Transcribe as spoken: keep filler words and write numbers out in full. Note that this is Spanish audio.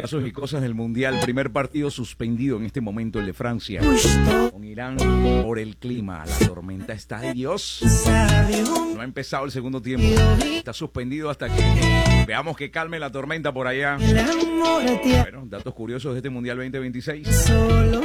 Casos y cosas del Mundial. Primer partido suspendido en este momento, el de Francia con Irán por el clima. La tormenta está de Dios. No ha empezado el segundo tiempo. Está suspendido hasta que veamos que calme la tormenta por allá. Bueno, datos curiosos de este Mundial veinte veintiséis.